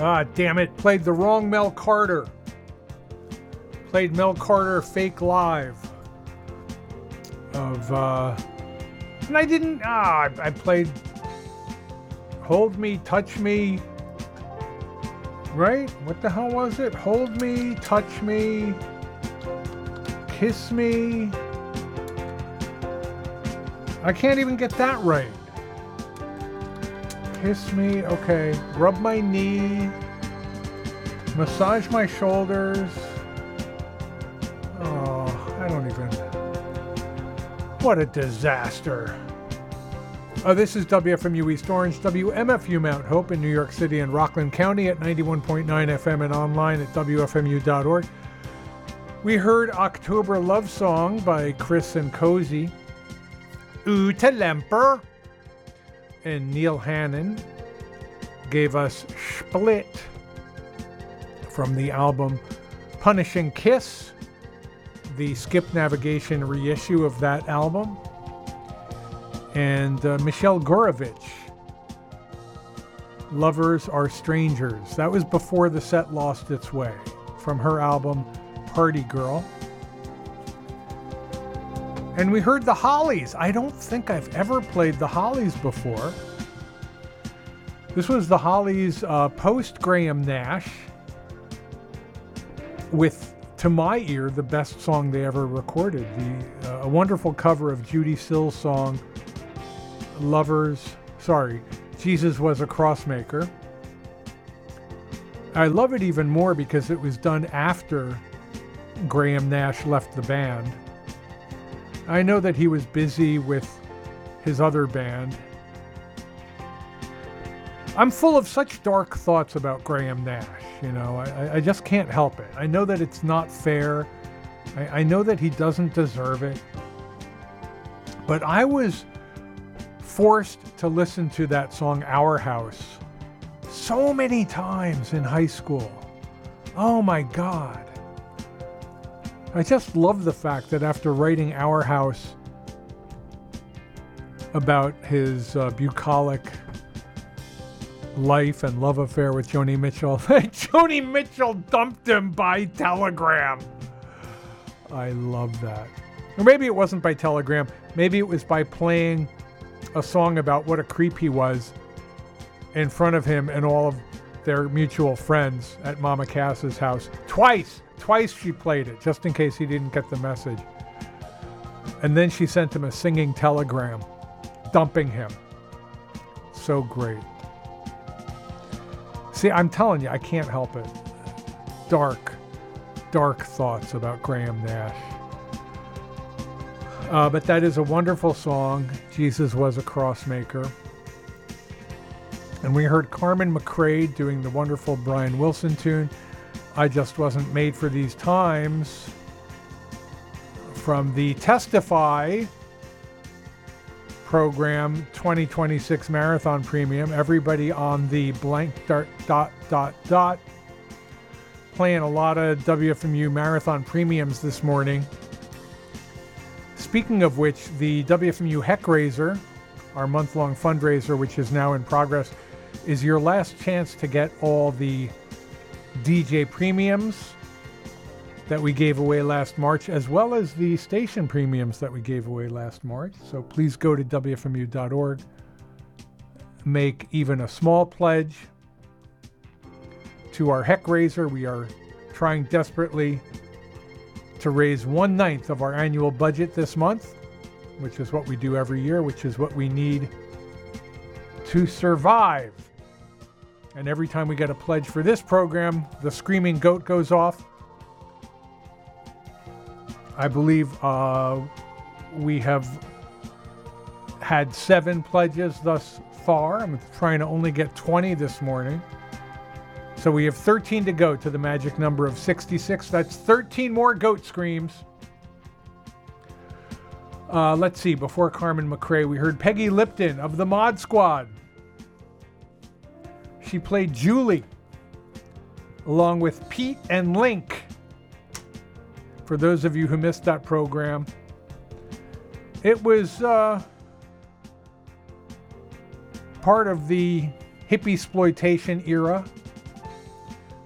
Ah, damn it. Played the wrong Mel Carter. Played Mel Carter Fake Live. And I didn't, I played Hold Me, Touch Me. Right? What the hell was it? Hold Me, Touch Me, Kiss Me. I can't even get that right. Kiss me, okay. Rub my knee. Massage my shoulders. Oh, I don't even. What a disaster. Oh, this is WFMU East Orange, WMFU Mount Hope in New York City and Rockland County at 91.9 FM and online at WFMU.org. We heard October Love Song by Chris and Cozy. Ute Lemper and Neil Hannon gave us Split from the album Punishing Kiss, the Skip Navigation reissue of that album. And Michelle Gorovich, Lovers Are Strangers. That was before the set lost its way, from her album Party Girl. And we heard the Hollies. I don't think I've ever played the Hollies before. This was the Hollies post Graham Nash with, to my ear, the best song they ever recorded. A wonderful cover of Judy Sill's song, Jesus Was a Crossmaker. I love it even more because it was done after Graham Nash left the band. I know that he was busy with his other band. I'm full of such dark thoughts about Graham Nash, you know. I just can't help it. I know that it's not fair. I know that he doesn't deserve it. But I was forced to listen to that song, Our House, so many times in high school. Oh my God. I just love the fact that after writing Our House about his bucolic life and love affair with Joni Mitchell, Joni Mitchell dumped him by telegram. I love that. Or maybe it wasn't by telegram. Maybe it was by playing a song about what a creep he was in front of him and all of their mutual friends at Mama Cass's house. Twice she played it, just in case he didn't get the message. And then she sent him a singing telegram, dumping him. So great. See, I'm telling you, I can't help it. Dark thoughts about Graham Nash. But that is a wonderful song, Jesus Was a Crossmaker. And we heard Carmen McRae doing the wonderful Brian Wilson tune, I Just Wasn't Made for These Times, from the Testify program 2026 Marathon Premium. Everybody on the blank dot. Playing a lot of WFMU Marathon Premiums this morning. Speaking of which, the WFMU Heck Raiser, our month-long fundraiser, which is now in progress, is your last chance to get all the DJ premiums that we gave away last March, as well as the station premiums that we gave away last March. So please go to WFMU.org, make even a small pledge to our Heck Raiser. We are trying desperately to raise 1/9 of our annual budget this month, which is what we do every year, which is what we need to survive. And every time we get a pledge for this program, the screaming goat goes off. I believe we have had 7 pledges thus far. I'm trying to only get 20 this morning. So we have 13 to go to the magic number of 66. That's 13 more goat screams. Let's see. Before Carmen McRae, we heard Peggy Lipton of the Mod Squad. She played Julie along with Pete and Link. For those of you who missed that program, it was part of the hippie exploitation era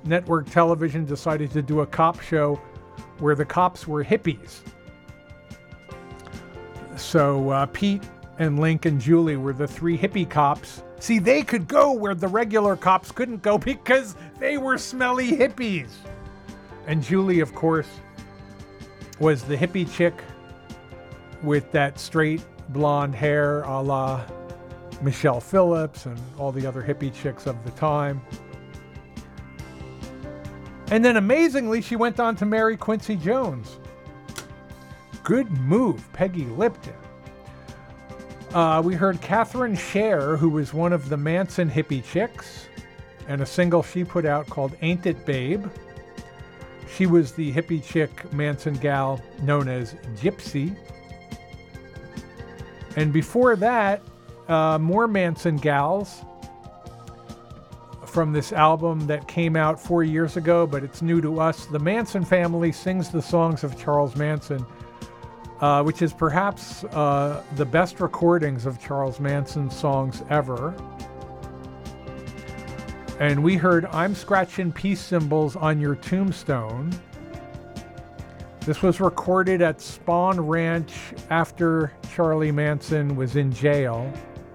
network television decided to do a cop show where the cops were hippies. So Pete and Link and Julie were the three hippie cops. See, they could go where the regular cops couldn't go because they were smelly hippies. And Julie, of course, was the hippie chick with that straight blonde hair a la Michelle Phillips and all the other hippie chicks of the time. And then amazingly, she went on to marry Quincy Jones. Good move, Peggy Lipton. We heard Catherine Sher, who was one of the Manson hippie chicks, and a single she put out called Ain't It Babe. She was the hippie chick Manson gal known as Gypsy. And before that, more Manson gals from this album that came out 4 years ago, but it's new to us. The Manson Family sings the songs of Charles Manson, which is perhaps the best recordings of Charles Manson's songs ever. And we heard I'm Scratching Peace Symbols on Your Tombstone. This was recorded at Spawn Ranch after Charlie Manson was in jail.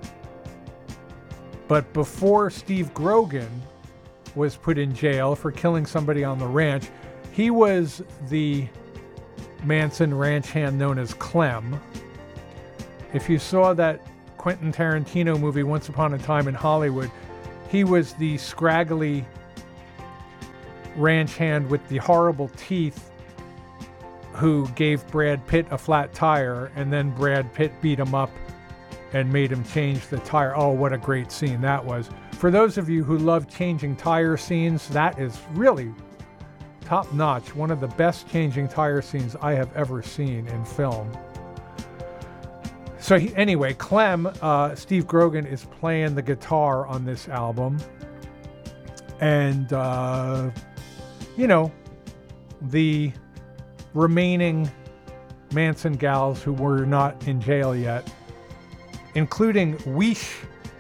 But before Steve Grogan was put in jail for killing somebody on the ranch, he was the Manson ranch hand known as Clem. If you saw that Quentin Tarantino movie Once Upon a Time in Hollywood, he was the scraggly ranch hand with the horrible teeth who gave Brad Pitt a flat tire, and then Brad Pitt beat him up and made him change the tire. Oh, what a great scene that was. For those of you who love changing tire scenes, that is really top notch. One of the best changing tire scenes I have ever seen in film. So anyway, Clem, Steve Grogan is playing the guitar on this album. And, the remaining Manson gals who were not in jail yet, including Weesh,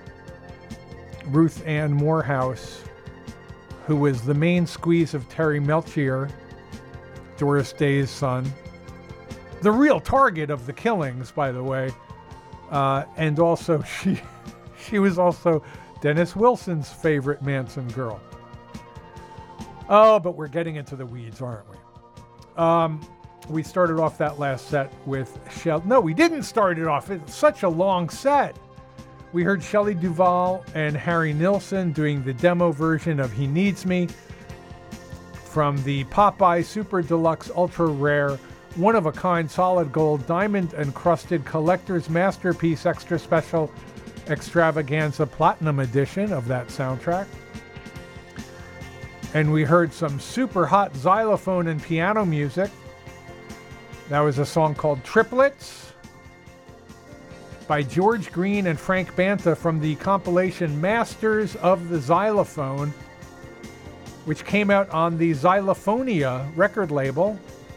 Ruth Ann Morehouse, who was the main squeeze of Terry Melchior, Doris Day's son. The real target of the killings, by the way. And also, she was also Dennis Wilson's favorite Manson girl. Oh, but we're getting into the weeds, aren't we? We started off that last set with No, we didn't start it off. It's such a long set. We heard Shelley Duvall and Harry Nilsson doing the demo version of He Needs Me from the Popeye Super Deluxe Ultra Rare, one-of-a-kind solid gold diamond encrusted collector's masterpiece extra special extravaganza platinum edition of that soundtrack. And we heard some super hot xylophone and piano music. That was a song called Triplets by George Green and Frank Banta from the compilation Masters of the Xylophone, which came out on the Xylophonia record label.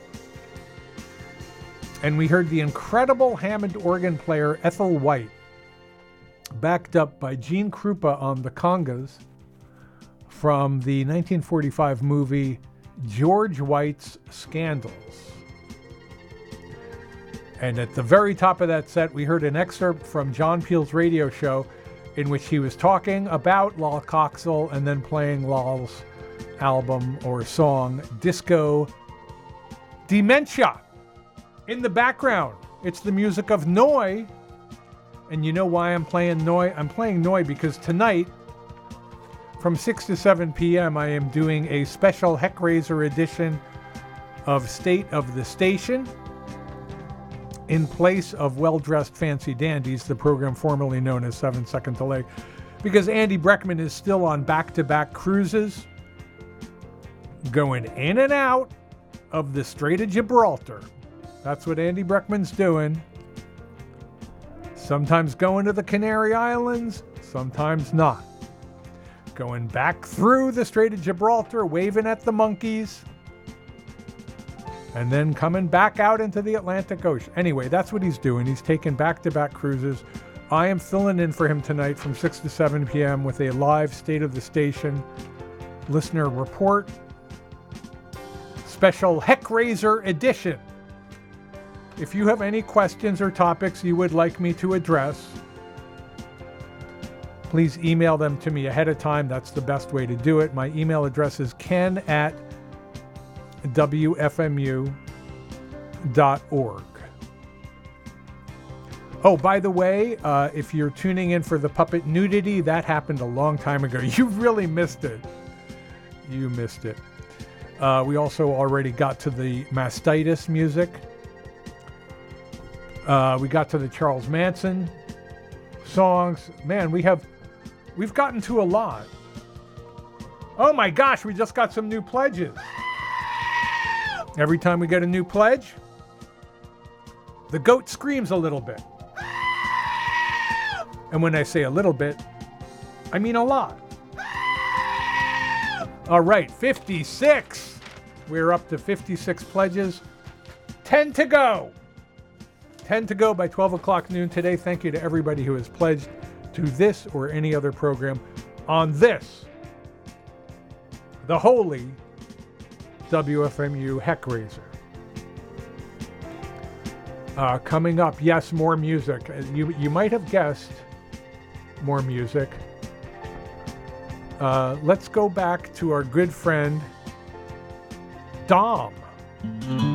And we heard the incredible Hammond organ player Ethel White, backed up by Gene Krupa on the congas, from the 1945 movie George White's Scandals. And at the very top of that set, we heard an excerpt from John Peel's radio show in which he was talking about Lol Coxell and then playing Lol's album or song, Disco Dementia. In the background, it's the music of Noi. And you know why I'm playing Noi? I'm playing Noi because tonight, from 6 to 7 p.m., I am doing a special Heckraiser edition of State of the Station in place of Well-Dressed Fancy Dandies, the program formerly known as 7 Second Delay, because Andy Breckman is still on back-to-back cruises going in and out of the Strait of Gibraltar. That's what Andy Breckman's doing. Sometimes going to the Canary Islands, sometimes not. Going back through the Strait of Gibraltar, waving at the monkeys, and then coming back out into the Atlantic Ocean. Anyway, that's what he's doing. He's taking back-to-back cruises. I am filling in for him tonight from 6 to 7 p.m. with a live State of the Station listener report, special Heckraiser edition. If you have any questions or topics you would like me to address, please email them to me ahead of time. That's the best way to do it. My email address is ken@wfmu.org. Oh, by the way, if you're tuning in for the puppet nudity, that happened a long time ago. You really missed it. You missed it. We also already got to the mastitis music. We got to the Charles Manson songs. Man, we've gotten to a lot. Oh my gosh, we just got some new pledges. Every time we get a new pledge, the goat screams a little bit. And when I say a little bit, I mean a lot. All right, 56. We're up to 56 pledges. 10 to go. 10 to go by 12 o'clock noon today. Thank you to everybody who has pledged to this or any other program on this, the holy WFMU Heckraiser. Coming up, yes, more music. You might have guessed more music. Let's go back to our good friend Dom.